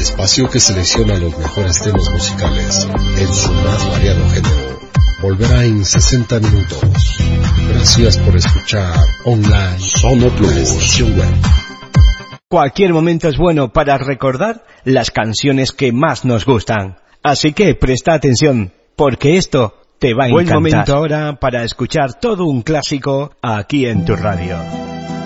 espacio que selecciona los mejores temas musicales en su más variado género. Volverá en 60 minutos. Gracias por escuchar online Sonoplus, la estación web. Cualquier momento es bueno para recordar las canciones que más nos gustan. Así que presta atención, porque esto te va a encantar. Buen momento ahora para escuchar todo un clásico aquí en tu radio.